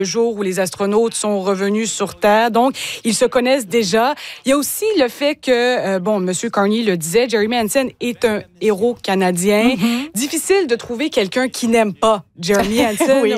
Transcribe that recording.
le jour où les astronautes sont revenus sur Terre. Donc, ils se connaissent déjà. Il y a aussi le fait que, M. Carney le disait, Jeremy Hansen est un héros canadien. Difficile de trouver quelqu'un qui n'aime pas Jeremy Hansen. Oui.